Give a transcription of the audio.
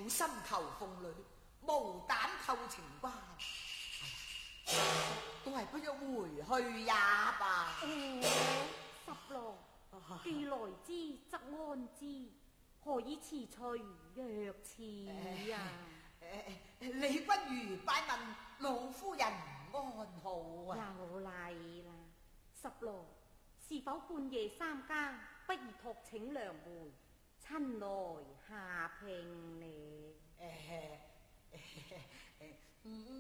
心求鳳女，無膽扣情關，都係不如回去也罷。 十郎，既來之則安之，何以遲隨若此啊？ 李君如拜問老夫人安好啊？ 有禮啦，十郎，是否半夜三更，不宜託請良媒親來下聘呢？